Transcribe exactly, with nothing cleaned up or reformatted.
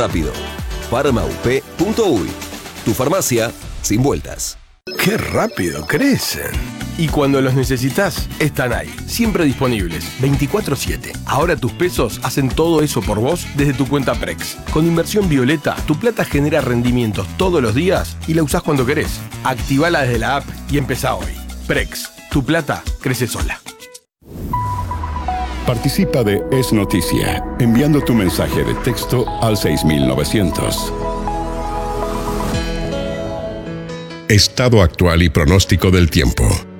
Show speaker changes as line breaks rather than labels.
rápido. Farmaup punto uy. Tu farmacia sin vueltas.
¡Qué rápido crecen! Y cuando los necesitas, están ahí, siempre disponibles, veinticuatro siete. Ahora tus pesos hacen todo eso por vos desde tu cuenta Prex. Con Inversión Violeta, tu plata genera rendimientos todos los días y la usás cuando querés. Activala desde la app y empezá hoy. Prex, tu plata crece sola.
Participa de Es Noticia, enviando tu mensaje de texto al seis mil novecientos. Estado actual y pronóstico del tiempo.